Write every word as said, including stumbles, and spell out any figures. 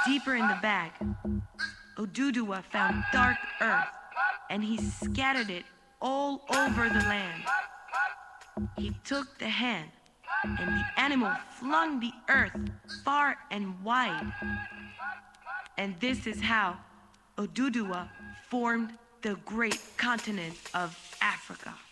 Deeper in the bag, Oduduwa found dark earth, and he scattered it all over the land. He took the hand, and the animal flung the earth far and wide. And this is how Oduduwa formed the great continent of Africa.